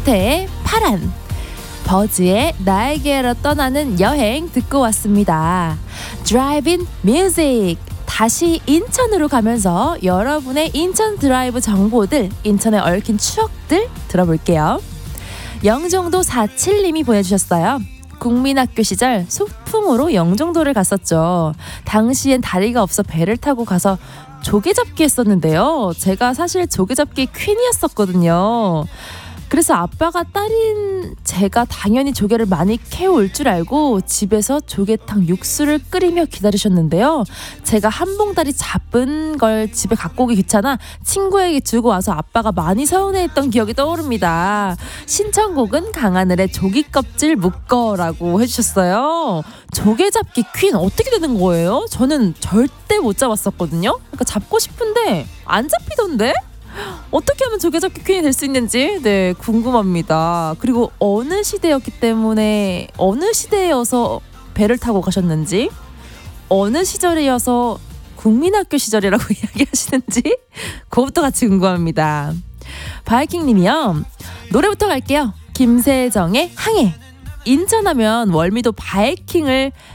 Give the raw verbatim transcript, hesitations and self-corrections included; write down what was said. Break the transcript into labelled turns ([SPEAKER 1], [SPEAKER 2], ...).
[SPEAKER 1] 김태의 파란, 버즈의 나에게로 떠나는 여행 듣고 왔습니다. 드라이브인 뮤직, 다시 인천으로 가면서 여러분의 인천 드라이브 정보들, 인천에 얽힌 추억들 들어볼게요. 영종도 사십칠님이 보내주셨어요. 국민학교 시절 소풍으로 영종도를 갔었죠. 당시엔 다리가 없어 배를 타고 가서 조개잡기 했었는데요. 제가 사실 조개잡기 퀸이었었거든요. 그래서 아빠가 딸인 제가 당연히 조개를 많이 캐올 줄 알고 집에서 조개탕 육수를 끓이며 기다리셨는데요. 제가 한 봉다리 잡은 걸 집에 갖고 오기 귀찮아 친구에게 주고 와서 아빠가 많이 서운해했던 기억이 떠오릅니다. 신청곡은 강하늘의 조기 껍질 묶어라고 해주셨어요. 조개잡기 퀸 어떻게 되는 거예요? 저는 절대 못 잡았었거든요. 그러니까 잡고 싶은데 안 잡히던데? 어떻게 하면 조개잡기 퀸이 될 수 있는지 네 궁금합니다. 그리고 어느 시대였기 때문에 어느 시대여서 배를 타고 가셨는지, 어느 시절이어서 국민학교 시절이라고 이야기하시는지 그것부터 같이 궁금합니다. 바이킹님이요. 노래부터 갈게요. 김세정의 항해. 인천하면 월미도 바이킹을